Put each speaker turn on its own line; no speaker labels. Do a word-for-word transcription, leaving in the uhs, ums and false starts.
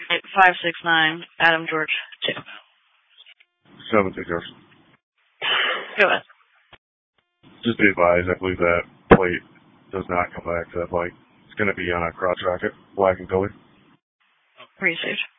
five six nine, Adam George two.
Seven six zero.
Go ahead.
Just be advised, I believe that plate does not come back to that bike. It's going to be on a cross racket, black and color.
Appreciate.